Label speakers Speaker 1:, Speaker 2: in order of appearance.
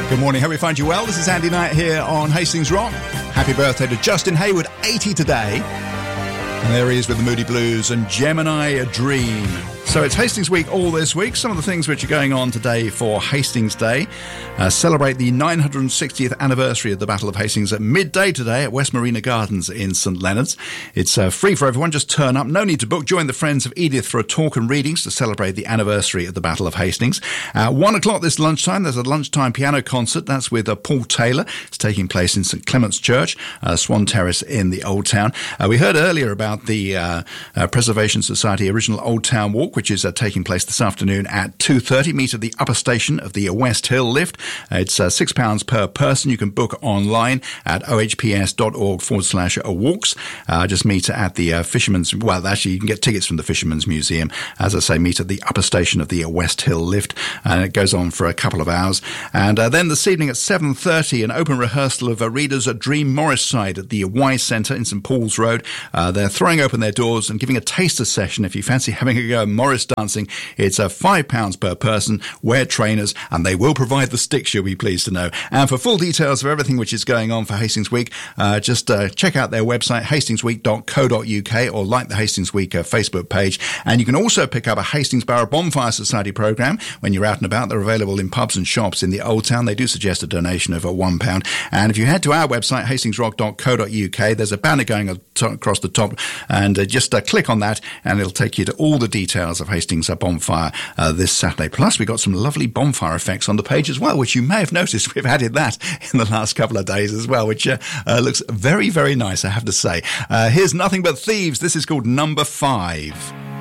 Speaker 1: Good morning, hope we find you well. This is Andy Knight here on Hastings Rock. Happy birthday to Justin Hayward, 80 today. And there he is with the Moody Blues and Gemini A Dream. So it's Hastings Week all this week. Some of the things which are going on today for Hastings Day. Celebrate the 960th anniversary of the Battle of Hastings at midday today at West Marina Gardens in St Leonard's. It's free for everyone. Just turn up. No need to book. Join the Friends of Edith for a talk and readings to celebrate the anniversary of the Battle of Hastings. 1 o'clock this lunchtime, there's a lunchtime piano concert. That's with Paul Taylor. It's taking place in St Clement's Church, Swan Terrace in the Old Town. We heard earlier about the Preservation Society Original Old Town Walk, which is taking place this afternoon at 2:30. Meet at the upper station of the West Hill lift. It's £6 per person. You can book online at ohps.org/walks. Just meet at the Fisherman's... Well, actually, you can get tickets from the Fisherman's Museum. As I say, meet at the upper station of the West Hill lift. And it goes on for a couple of hours. And then this evening at 7:30, an open rehearsal of Readers at Dream Morrisside at the Y Centre in St Paul's Road. They're throwing open their doors and giving a taster session. If you fancy having a go at Morris dancing, it's £5 per person. Wear trainers, and they will provide the sticks, you'll be pleased to know. And for full details of everything which is going on for Hastings Week, just check out their website, hastingsweek.co.uk, or like the Hastings Week Facebook page. And you can also pick up a Hastings Borough Bonfire Society programme when you're out and about. They're available in pubs and shops in the Old Town. They do suggest a donation of £1. And if you head to our website, hastingsrock.co.uk, there's a banner going across the top, and just click on that and it'll take you to all the details of Hastings Bonfire this Saturday. Plus, we've got some lovely bonfire effects on the page as well, which you may have noticed we've added that in the last couple of days as well, which looks very, very nice, I have to say. Here's Nothing But Thieves. This is called Number 5.